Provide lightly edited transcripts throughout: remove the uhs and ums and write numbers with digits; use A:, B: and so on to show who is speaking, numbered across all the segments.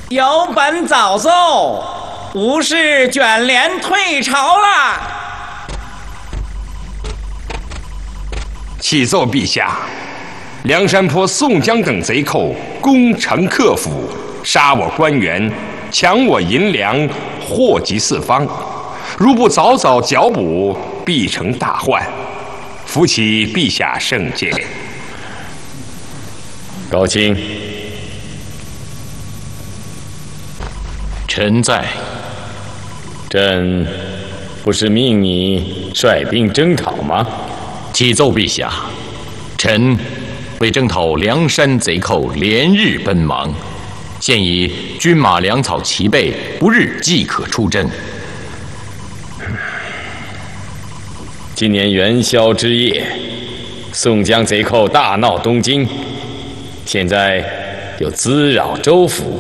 A: 有本早奏，吴氏卷帘退朝了。
B: 启奏陛下，梁山泊宋江等贼寇攻城克府，杀我官员，抢我银粮，祸及四方。如不早早剿捕，必成大患。扶启陛下圣鉴。
C: 高卿，
D: 臣在。
C: 朕不是命你率兵征讨吗？
D: 启奏陛下，臣为征讨梁山贼寇，连日奔忙，现已军马粮草齐备，不日即可出征。
C: 今年元宵之夜，宋江贼寇大闹东京，现在又滋扰州府。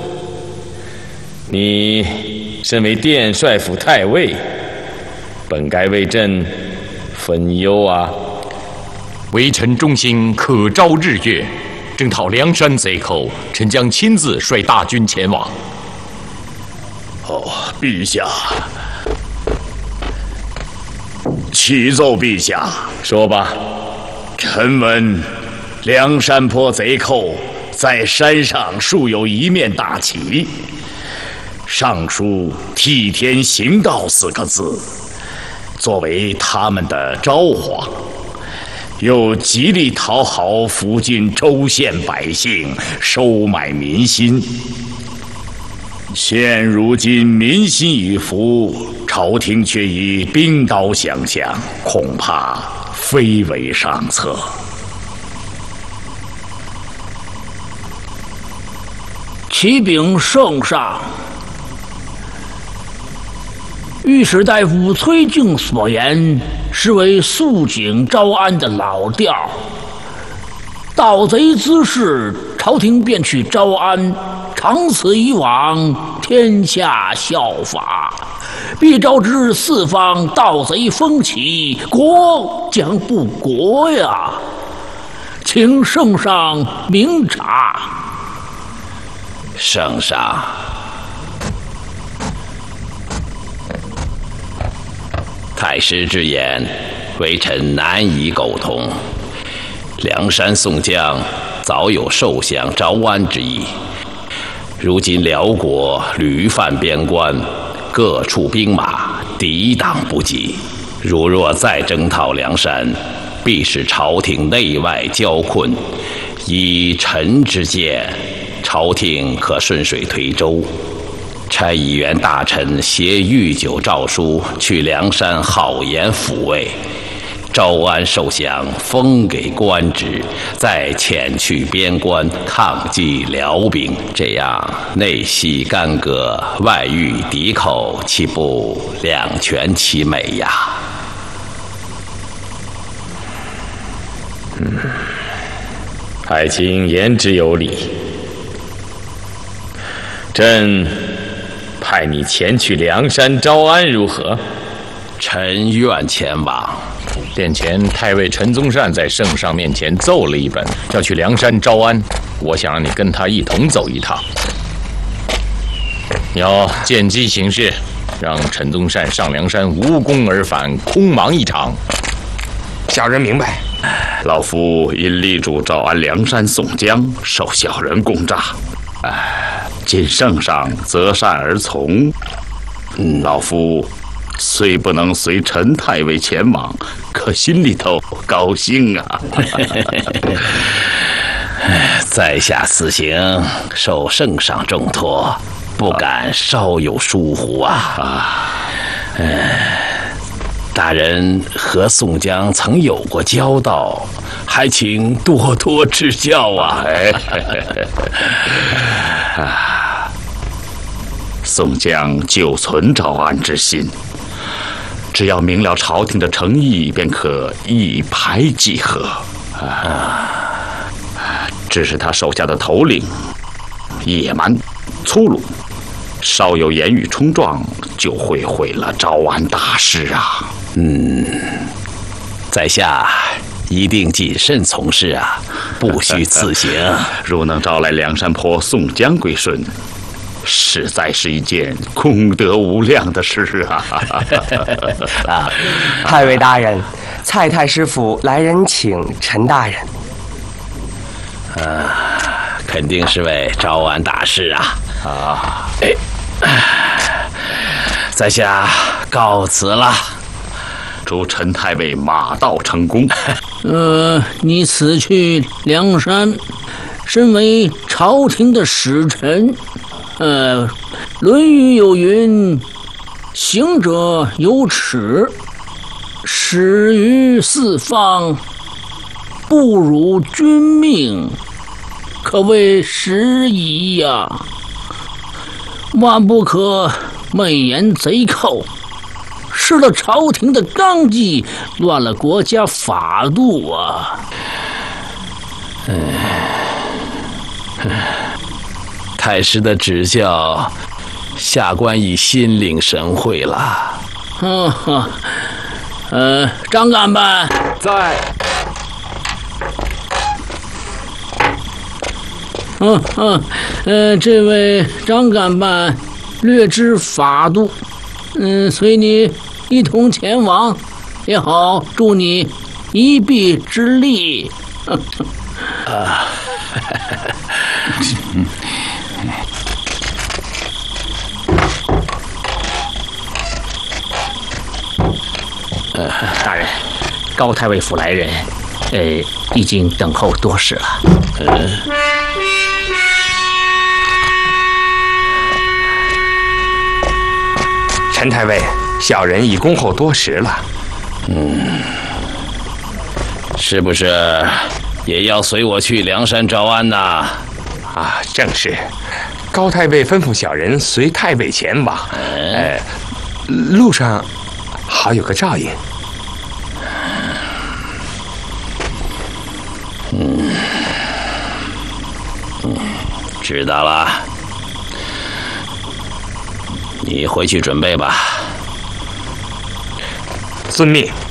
C: 你身为殿帅府太尉，本该为朕分忧啊！
D: 微臣忠心可昭日月，征讨梁山贼寇，臣将亲自率大军前往。
E: 陛下，启奏陛下，
C: 说吧。
E: 臣闻梁山泊贼寇在山上竖有一面大旗，上书“替天行道”4个字，作为他们的招幌，又极力讨好附近州县百姓，收买民心。现如今民心已服，朝廷却以兵刀相向，恐怕非为上策。
F: 启禀圣上，御史大夫崔敬所言是为肃警招安的老调。盗贼滋事，朝廷便去招安，长此以往，天下效法，必招致四方盗贼蜂起，国将不国呀！请圣上明察。
G: 圣上，太师之言，微臣难以苟同。梁山宋江早有受降招安之意，如今辽国屡犯边关，各处兵马抵挡不及。若再征讨梁山，必使朝廷内外交困。以臣之见，朝廷可顺水推舟，差议员大臣携御酒诏书去梁山好言抚慰，招安受降，封给官职，再遣去边关抗击辽兵，这样内系干戈，外御敌寇，岂不两全其美呀？
C: 太卿言之有理，朕派你前去梁山招安如何？
G: 臣愿前往。
D: 殿前太尉陈宗善在圣上面前奏了一本，要去梁山招安，我想让你跟他一同走一趟。要见机行事，让陈宗善上梁山无功而返，空忙一场。
B: 小人明白。
E: 老夫因力主招安梁山宋江，受小人攻诈，今圣上择善而从，老夫虽不能随陈太尉前往，可心里头高兴啊。
G: 在下此行受圣上重托，不敢稍有疏忽啊。大人和宋江曾有过交道，还请多多指教啊！
E: 宋江久存招安之心，只要明了朝廷的诚意，便可一拍即合。只是他手下的头领野蛮粗鲁，稍有言语冲撞，就会毁了招安大事啊！
G: 在下一定谨慎从事啊，不虚此行。
E: 如能招来梁山泊宋江归顺， 实在是一件功德无量的事啊！
H: 啊，太尉大人，蔡太师府来人请陈大人。
G: 肯定是位招安大事啊！在下告辞了。
E: 祝陈太尉马到成功。
F: 你此去梁山，身为朝廷的使臣，《论语》有云：“行者有耻，始于四方，不辱君命，可谓时宜呀！万不可昧言贼寇，失了朝廷的纲纪，乱了国家法度啊！”
G: 太师的指教，下官已心领神会了。
F: 张干办
C: 在。
F: 这位张干办略知法度，随你一同前往，也好助你一臂之力。
A: 大人，高太尉府来人，已经等候多时了。
B: 陈太尉，小人已恭候多时了。
G: 是不是也要随我去梁山招安呐？
B: 正是。高太尉吩咐小人随太尉前往。路上好有个照应。
G: 知道了，你回去准备吧。
B: 遵命。